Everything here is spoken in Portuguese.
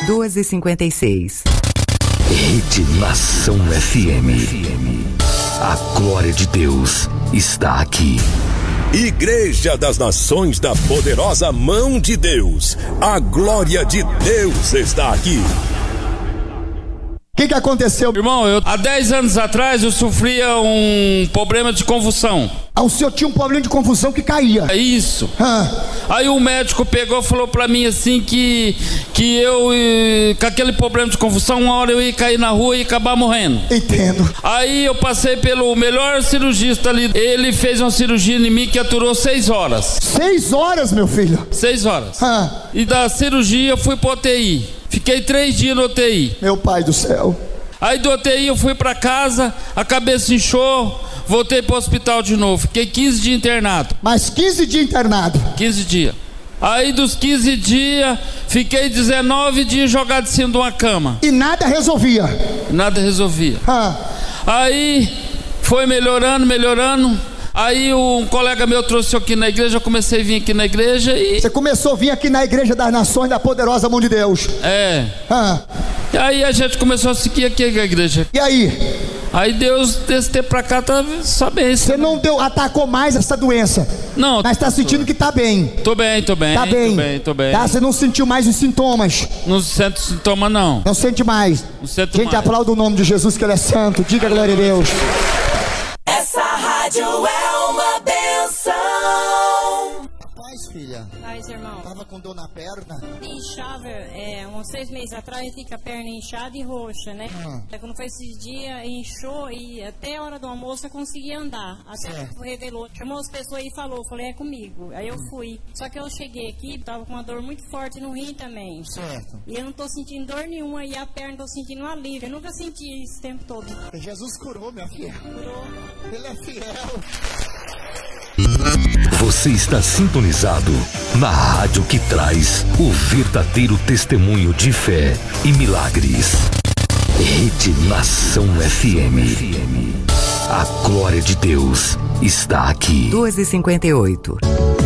2h56. Rede Nação FM. A glória de Deus está aqui. Igreja das Nações da Poderosa Mão de Deus. A glória de Deus está aqui. O que aconteceu? Irmão, há 10 anos atrás eu sofria um problema de convulsão. Ah, o senhor tinha um problema de convulsão que caía. É isso. Aí o médico pegou e falou pra mim assim que eu, com aquele problema de convulsão, uma hora eu ia cair na rua e acabar morrendo. Entendo. Aí eu passei pelo melhor cirurgista ali. Ele fez uma cirurgia em mim que aturou 6 horas. 6 horas, meu filho? 6 horas. E da cirurgia eu fui pro UTI. Fiquei 3 dias no UTI. Meu pai do céu. Aí do UTI eu fui pra casa, a cabeça inchou, voltei pro hospital de novo. Fiquei 15 dias internado. Mais 15 dias internado? 15 dias. Aí dos 15 dias, fiquei 19 dias jogado em cima de uma cama. E nada resolvia? Nada resolvia. Aí foi melhorando. Aí um colega meu trouxe eu aqui na igreja, eu comecei a vir aqui na igreja e... Você começou a vir aqui na Igreja das Nações da Poderosa Mão de Deus? É. E aí a gente começou a seguir aqui a igreja. E aí? Aí Deus, desse tempo pra cá, tá só bem. Você não atacou mais essa doença? Não. Mas tá sentindo que tá bem? Tô bem. Tá bem? Tô bem. Tá, você não sentiu mais os sintomas? Não sinto sintoma, não. Não sente mais? Não sinto mais. Gente, aplauda o nome de Jesus, que Ele é santo. Diga glória a Deus. Essa rádio é uma benção. Paz, filha. Paz, irmão. Tava com dor na perna? Inchava, uns 6 meses atrás, eu fiquei com a perna inchada e roxa, né? Quando foi esses dias, inchou e até a hora do almoço eu consegui andar. Até revelou, chamou as pessoas e falou, falei, é comigo. Aí eu fui. Só que eu cheguei aqui, tava com uma dor muito forte no rim também. Certo. E eu não tô sentindo dor nenhuma e a perna tô sentindo um alívio. Eu nunca senti isso o tempo todo. Jesus curou, minha filha. Curou. Ele é fiel. Você está sintonizado na rádio que traz o verdadeiro testemunho de fé e milagres. Rede Nação FM. A glória de Deus está aqui. 2h58.